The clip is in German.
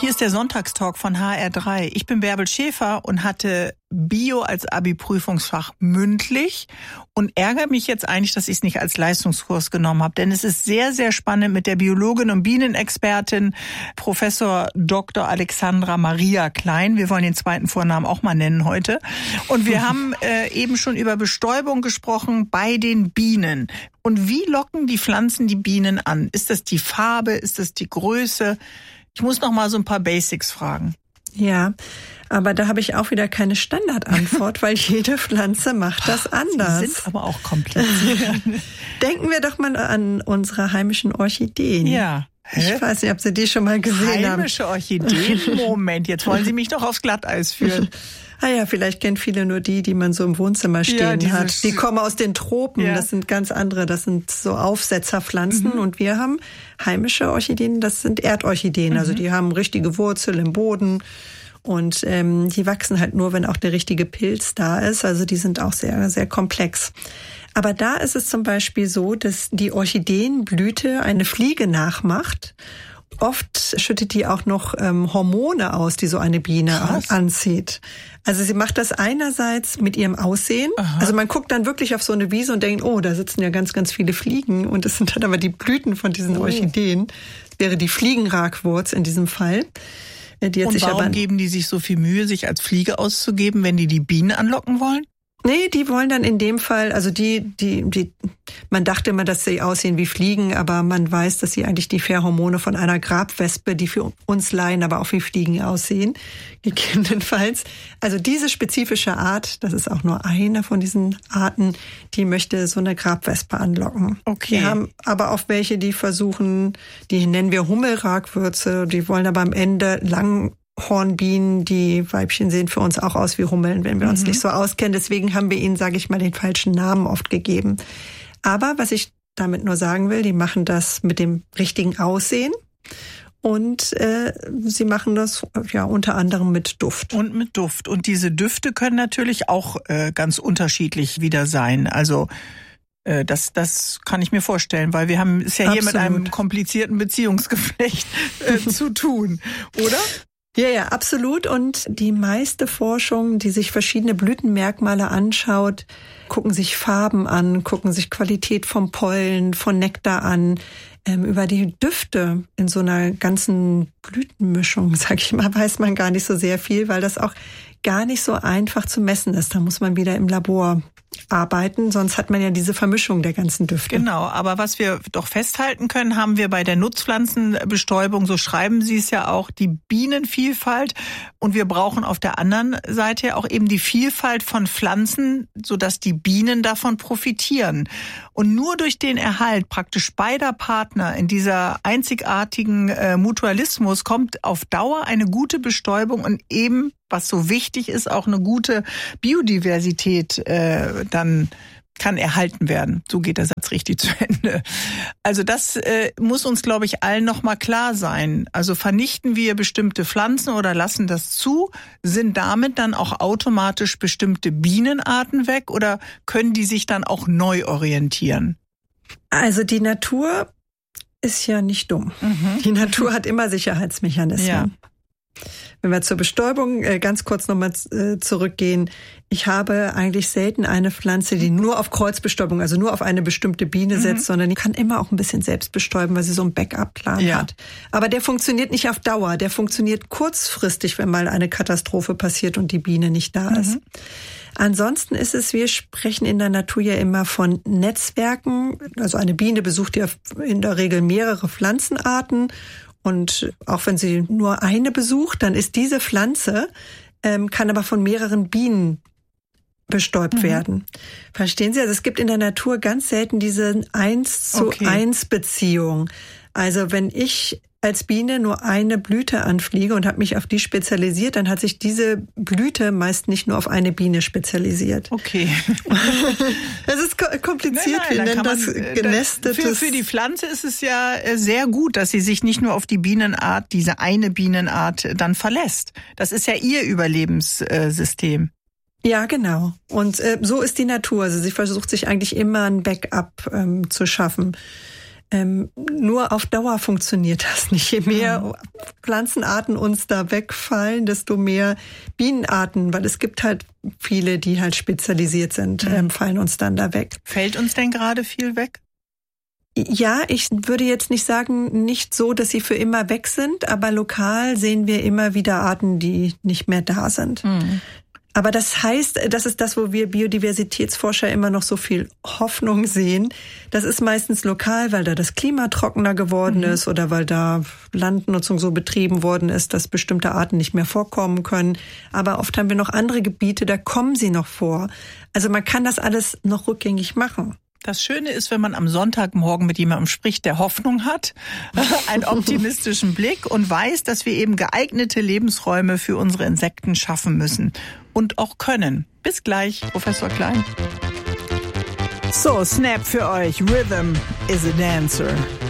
Hier ist der Sonntagstalk von HR3. Ich bin Bärbel Schäfer und hatte Bio als Abi-Prüfungsfach mündlich und ärgere mich jetzt eigentlich, dass ich es nicht als Leistungskurs genommen habe. Denn es ist sehr, sehr spannend mit der Biologin und Bienenexpertin Professor Dr. Alexandra Maria Klein. Wir wollen den zweiten Vornamen auch mal nennen heute. Und wir haben eben schon über Bestäubung gesprochen bei den Bienen. Und wie locken die Pflanzen die Bienen an? Ist das die Farbe? Ist das die Größe? Ich muss noch mal so ein paar Basics fragen. Ja, aber da habe ich auch wieder keine Standardantwort, weil jede Pflanze macht das anders. Die sind aber auch kompliziert. Denken wir doch mal an unsere heimischen Orchideen. Ja. Ich weiß nicht, ob Sie die schon mal gesehen haben. Heimische Orchideen? Moment, jetzt wollen Sie mich doch aufs Glatteis führen. Ah ja, vielleicht kennen viele nur die man so im Wohnzimmer stehen hat. Die kommen aus den Tropen, das sind ganz andere, das sind so Aufsetzerpflanzen. Und wir haben heimische Orchideen, das sind Erdorchideen. Also die haben richtige Wurzel im Boden und die wachsen halt nur, wenn auch der richtige Pilz da ist. Also die sind auch sehr, sehr komplex. Aber da ist es zum Beispiel so, dass die Orchideenblüte eine Fliege nachmacht. Oft schüttet die auch noch Hormone aus, die so eine Biene anzieht. Also sie macht das einerseits mit ihrem Aussehen. Aha. Also man guckt dann wirklich auf so eine Wiese und denkt, oh, da sitzen ja ganz, ganz viele Fliegen. Und es sind dann aber die Blüten von diesen Orchideen. Das wäre die Fliegenragwurz in diesem Fall. Die hat und warum geben die sich so viel Mühe, sich als Fliege auszugeben, wenn die Bienen anlocken wollen? Nee, die wollen dann in dem Fall, also man dachte immer, dass sie aussehen wie Fliegen, aber man weiß, dass sie eigentlich die Pheromone von einer Grabwespe, die für uns Laien aber auch wie Fliegen aussehen, gegebenenfalls. Also diese spezifische Art, das ist auch nur eine von diesen Arten, die möchte so eine Grabwespe anlocken. Okay. Wir haben aber auch welche, die versuchen, die nennen wir Hummelragwürze, die wollen aber am Ende Hornbienen, die Weibchen sehen für uns auch aus wie Hummeln, wenn wir uns nicht so auskennen. Deswegen haben wir ihnen, sage ich mal, den falschen Namen oft gegeben. Aber was ich damit nur sagen will, die machen das mit dem richtigen Aussehen und sie machen das ja unter anderem mit Duft. Und mit Duft. Und diese Düfte können natürlich auch ganz unterschiedlich wieder sein. Also das kann ich mir vorstellen, weil wir haben es ja hier mit einem komplizierten Beziehungsgeflecht zu tun, oder? Ja, absolut. Und die meiste Forschung, die sich verschiedene Blütenmerkmale anschaut, gucken sich Farben an, gucken sich Qualität vom Pollen, von Nektar an. Über die Düfte in so einer ganzen Blütenmischung, sag ich mal, weiß man gar nicht so sehr viel, weil das auch gar nicht so einfach zu messen ist. Da muss man wieder im Labor arbeiten, sonst hat man ja diese Vermischung der ganzen Düfte. Genau, aber was wir doch festhalten können, haben wir bei der Nutzpflanzenbestäubung, so schreiben Sie es ja auch, die Bienenvielfalt und wir brauchen auf der anderen Seite auch eben die Vielfalt von Pflanzen, sodass die Bienen davon profitieren. Und nur durch den Erhalt praktisch beider Partner in dieser einzigartigen Mutualismus kommt auf Dauer eine gute Bestäubung und eben, was so wichtig ist, auch eine gute Biodiversität dann kann erhalten werden. So geht der Satz richtig zu Ende. Also das muss uns, glaube ich, allen nochmal klar sein. Also vernichten wir bestimmte Pflanzen oder lassen das zu, sind damit dann auch automatisch bestimmte Bienenarten weg oder können die sich dann auch neu orientieren? Also die Natur ist ja nicht dumm. Die Natur hat immer Sicherheitsmechanismen. Ja. Wenn wir zur Bestäubung ganz kurz nochmal zurückgehen. Ich habe eigentlich selten eine Pflanze, die nur auf Kreuzbestäubung, also nur auf eine bestimmte Biene setzt, sondern die kann immer auch ein bisschen selbst bestäuben, weil sie so einen Backup-Plan hat. Aber der funktioniert nicht auf Dauer. Der funktioniert kurzfristig, wenn mal eine Katastrophe passiert und die Biene nicht da ist. Ansonsten ist es, wir sprechen in der Natur ja immer von Netzwerken. Also eine Biene besucht ja in der Regel mehrere Pflanzenarten. Und auch wenn sie nur eine besucht, dann ist diese Pflanze, kann aber von mehreren Bienen bestäubt werden. Verstehen Sie? Also es gibt in der Natur ganz selten diese 1:1 Beziehung. Also wenn ich als Biene nur eine Blüte anfliege und habe mich auf die spezialisiert, dann hat sich diese Blüte meist nicht nur auf eine Biene spezialisiert. Okay. Das ist kompliziert. Wir nennen das genestetes. Für die Pflanze ist es ja sehr gut, dass sie sich nicht nur auf die Bienenart, diese eine Bienenart dann verlässt. Das ist ja ihr Überlebenssystem. Ja, genau. Und so ist die Natur. Also sie versucht sich eigentlich immer ein Backup zu schaffen. Nur auf Dauer funktioniert das nicht. Je mehr Pflanzenarten uns da wegfallen, desto mehr Bienenarten, weil es gibt halt viele, die halt spezialisiert sind, fallen uns dann da weg. Fällt uns denn gerade viel weg? Ja, ich würde jetzt nicht sagen, nicht so, dass sie für immer weg sind, aber lokal sehen wir immer wieder Arten, die nicht mehr da sind. Aber das heißt, das ist das, wo wir Biodiversitätsforscher immer noch so viel Hoffnung sehen. Das ist meistens lokal, weil da das Klima trockener geworden ist oder weil da Landnutzung so betrieben worden ist, dass bestimmte Arten nicht mehr vorkommen können. Aber oft haben wir noch andere Gebiete, da kommen sie noch vor. Also man kann das alles noch rückgängig machen. Das Schöne ist, wenn man am Sonntagmorgen mit jemandem spricht, der Hoffnung hat, einen optimistischen Blick und weiß, dass wir eben geeignete Lebensräume für unsere Insekten schaffen müssen und auch können. Bis gleich, Professor Klein. So, Snap für euch. Rhythm is a dancer.